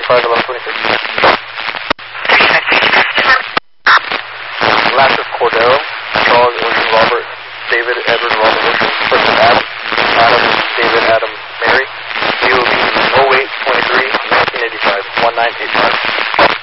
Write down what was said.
35, 1126. 35, Last is Cordero, Charles, Ocean, Robert, David, Edward, Robert, Ocean, first is Adam, David, Adam,